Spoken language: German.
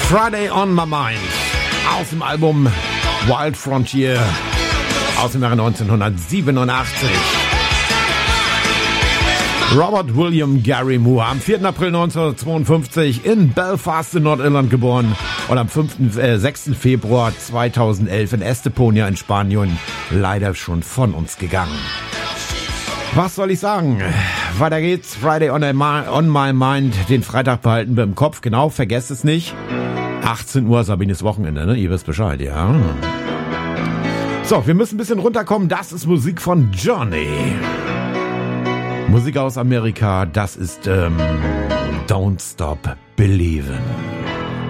Friday on My Mind aus dem Album Wild Frontier aus dem Jahre 1987. Robert William Gary Moore, am 4. April 1952 in Belfast in Nordirland geboren und am 6. Februar 2011 in Esteponia in Spanien leider schon von uns gegangen. Was soll ich sagen? Weiter geht's. Friday on My Mind. Den Freitag behalten wir im Kopf. Genau, vergesst es nicht. 18 Uhr, Sabines Wochenende, ne? Ihr wisst Bescheid, ja. So, wir müssen ein bisschen runterkommen. Das ist Musik von Journey. Musik aus Amerika. Das ist Don't Stop Believin'.